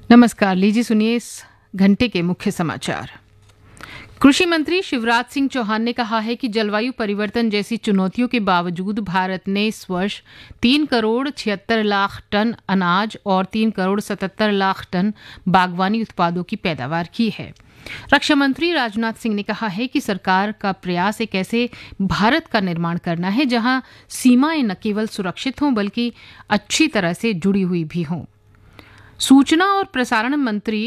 नमस्कार, लीजिए सुनिए इस घंटे के मुख्य समाचार। कृषि मंत्री शिवराज सिंह चौहान ने कहा है कि जलवायु परिवर्तन जैसी चुनौतियों के बावजूद भारत ने इस वर्ष 3 करोड़ 76 लाख टन अनाज और 3 करोड़ 77 लाख टन बागवानी उत्पादों की पैदावार की है। रक्षा मंत्री राजनाथ सिंह ने कहा है कि सरकार का प्रयास एक ऐसे भारत का निर्माण करना है जहां सीमाएं न केवल सुरक्षित हों बल्कि अच्छी तरह से जुड़ी हुई भी हों। सूचना और प्रसारण मंत्री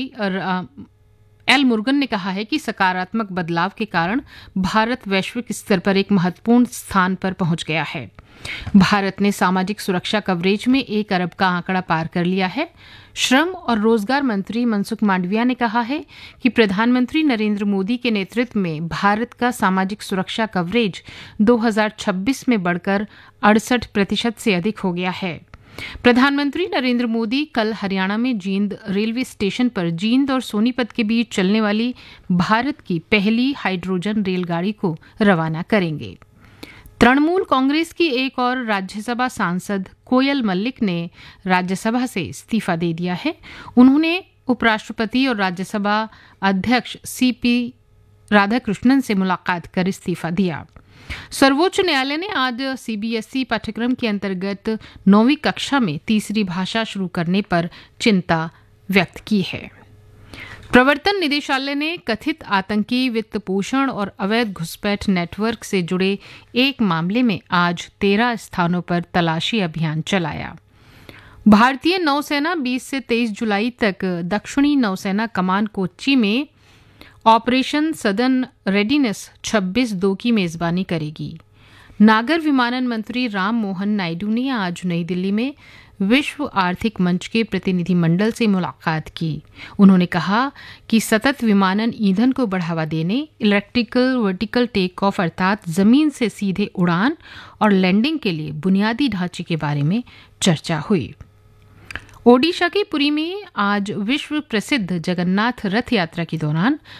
एल मुरुगन ने कहा है कि सकारात्मक बदलाव के कारण भारत वैश्विक स्तर पर एक महत्वपूर्ण स्थान पर पहुंच गया है। भारत ने सामाजिक सुरक्षा कवरेज में 1 अरब का आंकड़ा पार कर लिया है। श्रम और रोजगार मंत्री मनसुख मांडविया ने कहा है कि प्रधानमंत्री नरेंद्र मोदी के नेतृत्व में भारत का सामाजिक सुरक्षा कवरेज 2026 में बढ़कर 68% से अधिक हो गया है। प्रधानमंत्री नरेंद्र मोदी कल हरियाणा में जींद रेलवे स्टेशन पर जींद और सोनीपत के बीच चलने वाली भारत की पहली हाइड्रोजन रेलगाड़ी को रवाना करेंगे। तृणमूल कांग्रेस की एक और राज्यसभा सांसद कोयल मल्लिक ने राज्यसभा से इस्तीफा दे दिया है। उन्होंने उपराष्ट्रपति और राज्यसभा अध्यक्ष सीपी राधाकृष्णन से मुलाकात कर इस्तीफा दिया। सर्वोच्च न्यायालय ने आज सीबीएसई पाठ्यक्रम के अंतर्गत 9वीं कक्षा में तीसरी भाषा शुरू करने पर चिंता व्यक्त की है। प्रवर्तन निदेशालय ने कथित आतंकी वित्त पोषण और अवैध घुसपैठ नेटवर्क से जुड़े एक मामले में आज 13 स्थानों पर तलाशी अभियान चलाया। भारतीय नौसेना 20 से 23 जुलाई तक दक्षिणी नौसेना कमान कोच्चि में ऑपरेशन सदर्न रेडीनेस 26-2 की मेजबानी करेगी। नागर विमानन मंत्री राम मोहन नायडू ने आज नई दिल्ली में विश्व आर्थिक मंच के प्रतिनिधिमंडल से मुलाकात की। उन्होंने कहा कि सतत विमानन ईंधन को बढ़ावा देने, इलेक्ट्रिकल वर्टिकल टेक ऑफ अर्थात जमीन से सीधे उड़ान और लैंडिंग के लिए बुनियादी ढांचे के बारे में चर्चा हुई। ओडिशा के पुरी में आज विश्व प्रसिद्ध जगन्नाथ रथ यात्रा के दौरान